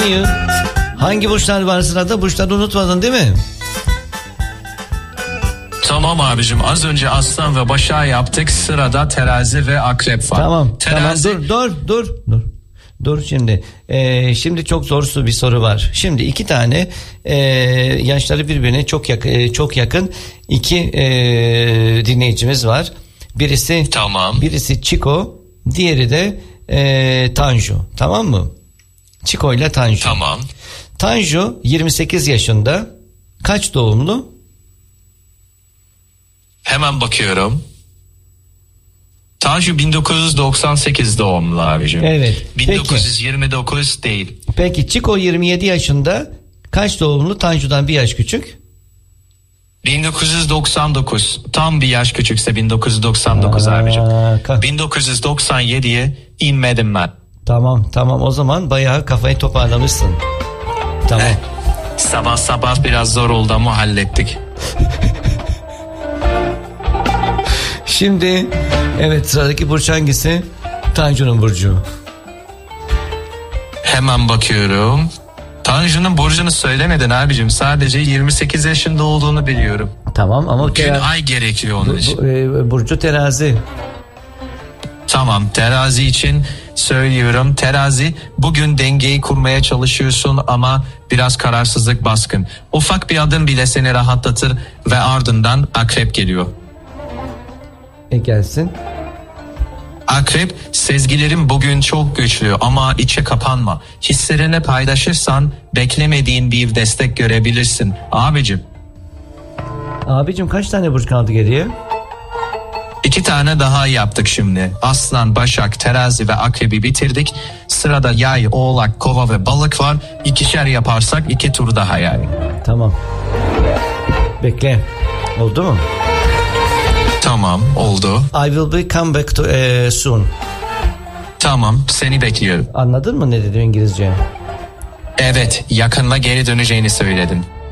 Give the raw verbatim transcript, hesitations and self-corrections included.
you. Hangi burçlar var sırada? Burçları unutmadın değil mi? Tamam abicim, az önce Aslan ve Başak yaptık, sırada Terazi ve Akrep var. Tamam Terazi... tamam dur dur dur dur. Dur şimdi. Ee, şimdi çok zor bir soru var. Şimdi iki tane e, yaşları birbirine çok yakın, çok yakın iki e, dinleyicimiz var. Birisi tamam. Birisi Chico, diğeri de e, Tanju. Tamam mı? Chico ile Tanju. Tamam. Tanju yirmi sekiz yaşında. Kaç doğumlu? Hemen bakıyorum. Tanju bin dokuz yüz doksan sekiz doğumlu abicim. Evet. bin dokuz yüz yirmi dokuz peki. Değil. Peki Chico yirmi yedi yaşında. Kaç doğumlu? Tanju'dan bir yaş küçük. bin dokuz yüz doksan dokuz. Tam bir yaş küçükse bin dokuz yüz doksan dokuz Aa, abicim. Ka- bin dokuz yüz doksan yediye inmedim ben. Tamam tamam, o zaman bayağı kafayı toparlamışsın. Tamam. Eh, sabah sabah biraz zor oldu ama hallettik. Şimdi evet, sıradaki burç hangisi? Tanju'nun burcu. Hemen bakıyorum. Tanju'nun burcunu söylemedin abicim. Sadece yirmi sekiz yaşında olduğunu biliyorum. Tamam ama gün tera- ay gerekiyor onun bu, için. Bu, e, burcu terazi. Tamam, terazi için söylüyorum. Terazi, bugün dengeyi kurmaya çalışıyorsun ama biraz kararsızlık baskın. Ufak bir adım bile seni rahatlatır ve ardından Akrep geliyor. E gelsin. Akrep, sezgilerin bugün çok güçlü ama içe kapanma. Hislerini paylaşırsan beklemediğin bir destek görebilirsin abicim. Abicim kaç tane burç kaldı geriye? İki tane daha yaptık şimdi. Aslan, Başak, Terazi ve Akrep'i bitirdik. Sırada Yay, Oğlak, Kova ve Balık var. İkişer yaparsak iki tur daha yani. Tamam. Bekle. Oldu mu? Tamam, oldu. I will be come back to uh, soon. Tamam, seni bekliyorum. Anladın mı ne dedim İngilizce? Evet, yakında geri döneceğini söyledin.